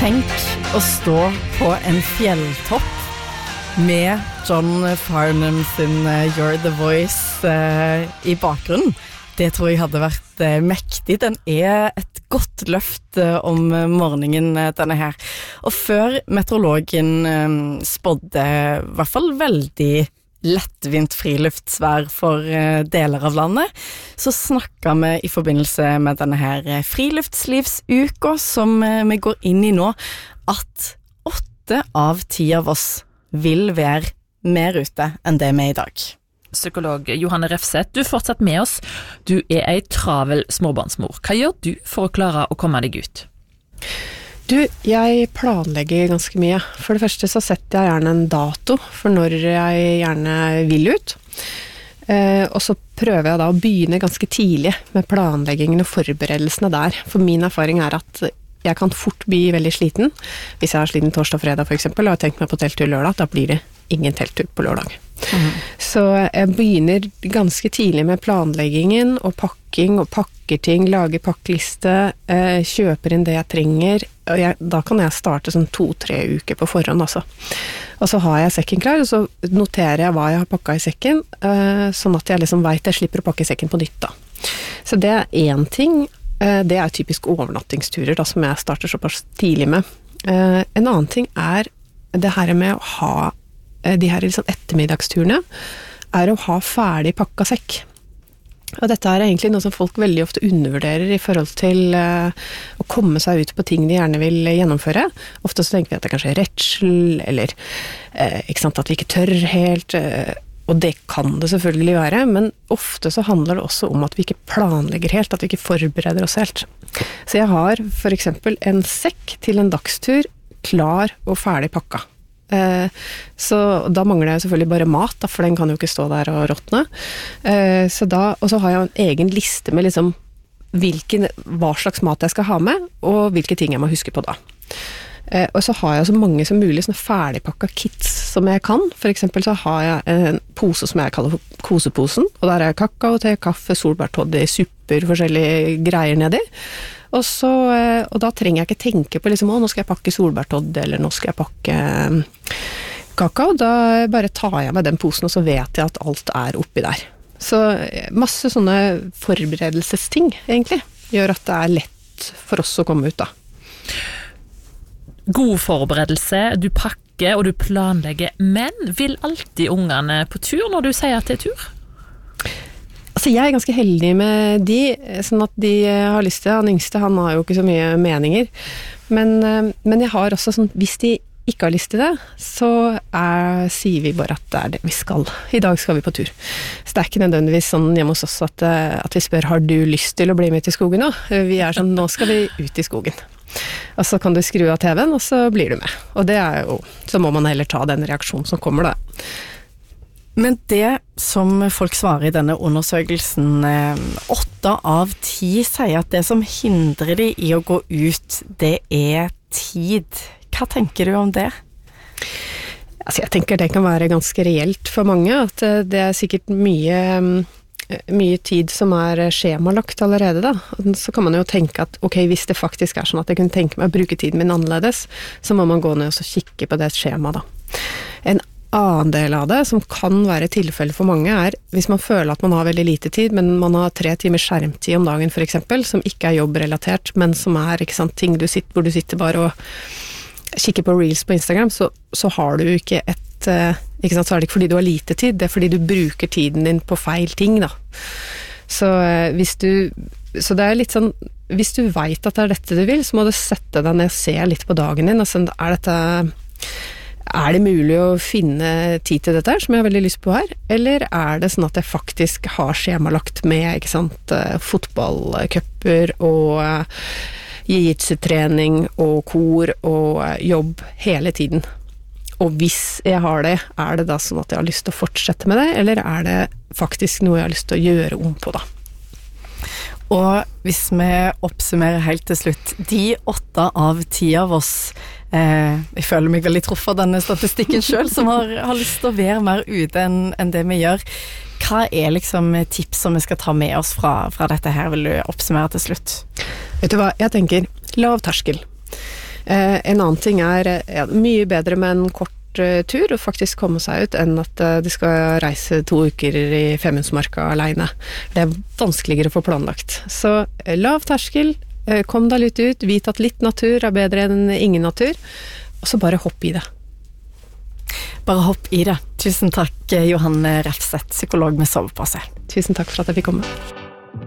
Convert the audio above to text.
Tenk å stå på en fjelltopp med John Farnham sin You're the Voice i bakgrunnen. Det tror jeg hadde vært mektig. Den et godt løft om morgenen, denne her. Og før meteorologen spådde i hvert fall veldig lettvint friluftsvær for deler av landet, så snakket vi i forbindelse med denne her friluftslivsuka som vi går inn i nå, at 8 av 10 av oss vil være mer ute enn det vi i dag. Psykolog Johanne Refseth, du er fortsatt med oss. Du ei travel småbarnsmor. Hva gjør du for å klare å komme deg ut? Du, jeg planlegger ganske mye. For det første så setter jeg gjerne en dato for når jeg gjerne vil ut. Og så prøver jeg da å begynne ganske tidlig med planleggingen og forberedelsene der. For min erfaring at jeg kan fort bli veldig sliten. Hvis jeg har sliten torsdag og fredag for eksempel, og har tenkt meg på telttur lørdag, da blir det ingen telttur på lørdag. Så jeg begynner ganske tidlig med planleggingen og pakking og pakker ting, lager pakkliste, kjøper inn det jeg trenger, og da kan jeg starte sånn 2-3 uker på forhånd altså. Og så har jeg sekken klar, og så noterer jeg hva jeg har pakket i sekken, sånn at jeg liksom vet jeg slipper å pakke sekken på nytt da. Så det en ting, det typisk overnattingsturer da, som jeg starter såpass tidlig med. En annen ting det her med å ha de her liksom ettermiddagsturene, å ha ferdig pakket sekk. Og dette egentlig noe som folk veldig ofte undervurderer i forhold til å komme seg ut på ting de gjerne vil gjennomføre. Ofte så tenker vi at det kanskje redsel, eller ikke sant, at vi ikke tør helt, og det kan det selvfølgelig være, men ofte så handler det også om at vi ikke planlegger helt, at vi ikke forbereder oss helt. Så jeg har for eksempel en sekk til en dagstur klar og ferdig pakket. Så da mangler jeg selvfølgelig bare mat, for den kan jo ikke stå der og råtne. Og så har jeg en egen liste med liksom hva slags mat jeg skal ha med, og hvilke ting jeg må huske på da. Og så har jeg så mange som mulig sånne ferdigpakket kits som jeg kan. For eksempel så har jeg en pose som jeg kaller for koseposen, og der kakao, te, kaffe, solbærtoddy, supper, forskjellige greier nedi. Og da trenger jeg ikke tenke på liksom, nå skal jeg pakke solbærtoddy, eller nå skal jeg pakke kakao. Da bare tar jeg med den posen, og så vet jeg at alt oppi der. Så masse sånne forberedelsesting, egentlig, gjør at det lett for oss å komme ut da. God forberedelse, du pakker og du planlegger, men vil alltid ungene på tur når du sier at det tur? Altså jeg ganske heldig med de, sånn at de har lyst til det. Han yngste, han har jo ikke så mye meninger. Men jeg har også sånn, hvis de ikke har lyst til det, så sier vi bare at det det vi skal. I dag skal vi på tur. Så det ikke nødvendigvis sånn hjemme hos oss at vi spør, har du lyst til å bli med til skogen nå? Vi sånn, nå skal vi ut i skogen. Og så kan du skru av TV-en, og så blir du med. Og det jo, så må man heller ta den reaksjonen som kommer da. Men det som folk svarer i denne undersøkelsen, 8 av 10 sier at det som hindrer de i å gå ut, det tid. Hva tenker du om det? Altså jeg tenker det kan være ganske reelt for mange, at det sikkert mye tid som skjemalagt allerede da. Så kan man jo tenke at ok, hvis det faktisk sånn at jeg kunne tenke meg å bruke tiden min annerledes, så må man gå ned og kikke på det skjemaet da. En annen del av det, som kan være tilfelle for mange, hvis man føler at man har veldig lite tid, men man har 3 timer skjermtid om dagen for eksempel, som ikke jobbrelatert, men som ikke sant, ting hvor du sitter bare og kikker på reels på Instagram, så har du ikke ikke sant, så det ikke fordi du har lite tid, det fordi du bruker tiden din på feil ting da. Så så det litt sånn, hvis du vet at det dette du vil, så må du sette deg ned og se litt på dagen din, altså det mulig å finne tid til dette her, som jeg har veldig lyst på her, eller det sånn at jeg faktisk har skjemalagt med, ikke sant, fotballcuper og jiu-jitsu-trening og kor og jobb hele tiden. Og hvis jeg har det da sånn at jeg har lyst til å fortsette med det, eller det faktisk noe jeg har lyst til å gjøre om på da? Og hvis vi oppsummerer helt til slutt, de 8 av 10 av oss, jeg føler meg veldig truffet av denne statistikken selv, som har lyst til å være mer ute enn det vi gjør. Hva liksom tips som vi skal ta med oss fra dette her, vil du oppsummere til slutt? Vet du hva, jeg tenker lav terskel. En annen ting mye bedre med en kort tur og faktisk komme seg ut enn at de skal reise 2 uker i Femundsmarka alene. Det vanskeligere å få planlagt. Så lav terskel, kom deg litt ut, vit at litt natur bedre enn ingen natur, og så bare hopp i det. Bare hopp i det. Tusen takk, Johanne Refseth, psykolog med Sovepose. Tusen takk for at jeg fikk komme.